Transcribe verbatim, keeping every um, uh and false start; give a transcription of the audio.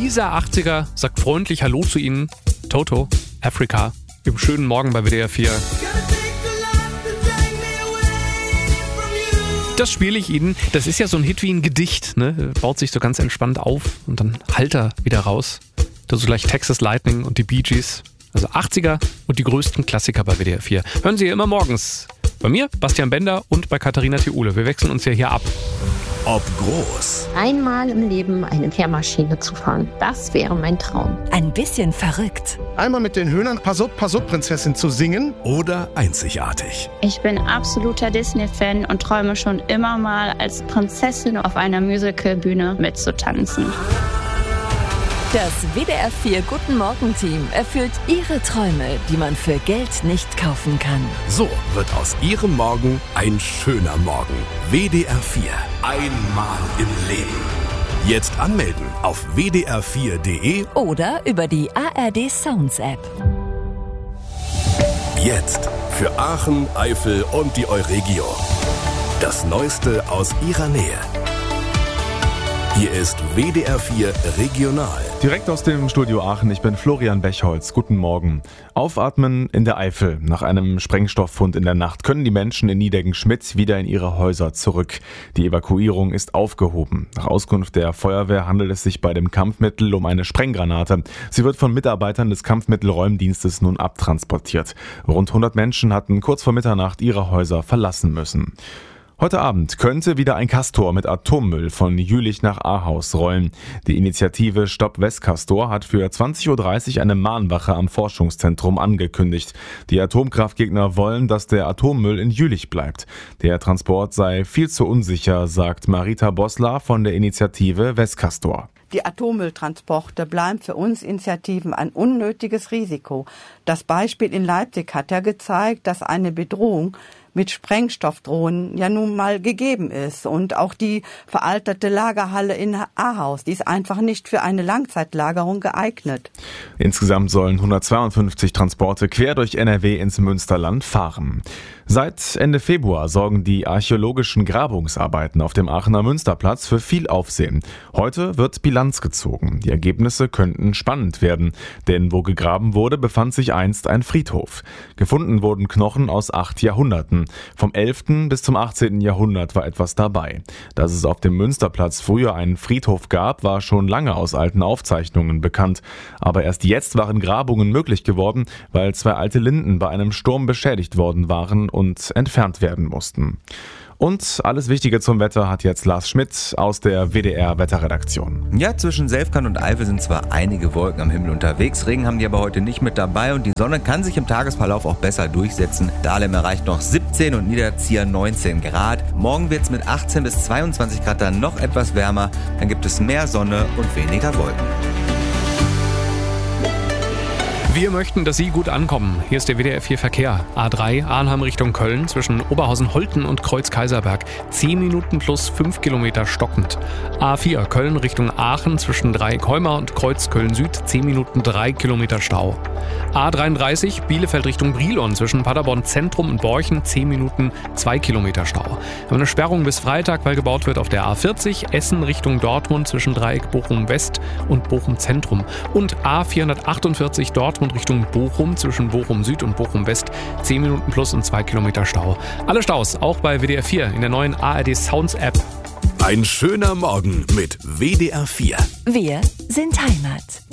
Dieser achtziger sagt freundlich Hallo zu Ihnen. Toto, Africa, im schönen Morgen bei W D R vier. Das spiele ich Ihnen. Das ist ja so ein Hit wie ein Gedicht, ne? Baut sich so ganz entspannt auf und dann hallt er wieder raus. So gleich Texas Lightning und die Bee Gees. Also achtziger und die größten Klassiker bei W D R vier. Hören Sie immer morgens. Bei mir, Bastian Bender, und bei Katharina Theule. Wir wechseln uns ja hier ab. Ob groß. Einmal im Leben eine Kehrmaschine zu fahren, das wäre mein Traum. Ein bisschen verrückt. Einmal mit den Höhnern Pass up, Pass up, Prinzessin zu singen. Oder einzigartig. Ich bin absoluter Disney-Fan und träume schon immer mal, als Prinzessin auf einer Musicalbühne mitzutanzen. Das W D R vier Guten Morgen-Team erfüllt Ihre Träume, die man für Geld nicht kaufen kann. So wird aus Ihrem Morgen ein schöner Morgen. W D R vier. Einmal im Leben. Jetzt anmelden auf w d r vier punkt d e oder über die A R D Sounds App. Jetzt für Aachen, Eifel und die Euregio. Das Neueste aus Ihrer Nähe. Hier ist W D R vier Regional. Direkt aus dem Studio Aachen, ich bin Florian Bechholz. Guten Morgen. Aufatmen in der Eifel. Nach einem Sprengstofffund in der Nacht können die Menschen in Niedegen-Schmidt wieder in ihre Häuser zurück. Die Evakuierung ist aufgehoben. Nach Auskunft der Feuerwehr handelt es sich bei dem Kampfmittel um eine Sprenggranate. Sie wird von Mitarbeitern des Kampfmittelräumdienstes nun abtransportiert. Rund hundert Menschen hatten kurz vor Mitternacht ihre Häuser verlassen müssen. Heute Abend könnte wieder ein Castor mit Atommüll von Jülich nach Ahaus rollen. Die Initiative Stopp Westcastor hat für zwanzig Uhr dreißig eine Mahnwache am Forschungszentrum angekündigt. Die Atomkraftgegner wollen, dass der Atommüll in Jülich bleibt. Der Transport sei viel zu unsicher, sagt Marita Bossler von der Initiative Westcastor. Die Atommülltransporte bleiben für uns Initiativen ein unnötiges Risiko. Das Beispiel in Leipzig hat ja gezeigt, dass eine Bedrohung mit Sprengstoffdrohnen ja nun mal gegeben ist. Und auch die veraltete Lagerhalle in Ahaus, die ist einfach nicht für eine Langzeitlagerung geeignet. Insgesamt sollen hundertzweiundfünfzig Transporte quer durch N R W ins Münsterland fahren. Seit Ende Februar sorgen die archäologischen Grabungsarbeiten auf dem Aachener Münsterplatz für viel Aufsehen. Heute wird Bilanz gezogen. Die Ergebnisse könnten spannend werden, denn wo gegraben wurde, befand sich einst ein Friedhof. Gefunden wurden Knochen aus acht Jahrhunderten. Vom elften bis zum achtzehnten Jahrhundert war etwas dabei. Dass es auf dem Münsterplatz früher einen Friedhof gab, war schon lange aus alten Aufzeichnungen bekannt. Aber erst jetzt waren Grabungen möglich geworden, weil zwei alte Linden bei einem Sturm beschädigt worden waren und entfernt werden mussten. Und alles Wichtige zum Wetter hat jetzt Lars Schmidt aus der W D R-Wetterredaktion. Ja, zwischen Selfkant und Eifel sind zwar einige Wolken am Himmel unterwegs, Regen haben die aber heute nicht mit dabei und die Sonne kann sich im Tagesverlauf auch besser durchsetzen. Dahlem erreicht noch siebzehn und Niederzieher neunzehn Grad. Morgen wird es mit achtzehn bis zweiundzwanzig Grad dann noch etwas wärmer, dann gibt es mehr Sonne und weniger Wolken. Wir möchten, dass Sie gut ankommen. Hier ist der W D R vier Verkehr. A drei, Arnhem Richtung Köln, zwischen Oberhausen-Holten und Kreuz-Kaiserberg. zehn Minuten plus fünf Kilometer stockend. A vier, Köln Richtung Aachen, zwischen Dreieck-Heumar und Kreuz Köln-Süd. zehn Minuten drei Kilometer Stau. A dreiunddreißig, Bielefeld Richtung Brilon, zwischen Paderborn Zentrum und Borchen. zehn Minuten zwei Kilometer Stau. Wir haben eine Sperrung bis Freitag, weil gebaut wird auf der A vierzig, Essen Richtung Dortmund, zwischen Dreieck Bochum-West und Bochum-Zentrum. Und A vierhundertachtundvierzig, Dortmund Richtung Bochum, zwischen Bochum Süd und Bochum West, zehn Minuten plus und zwei Kilometer Stau. Alle Staus auch bei W D R vier in der neuen A R D Sounds App. Ein schöner Morgen mit W D R vier. Wir sind Heimat.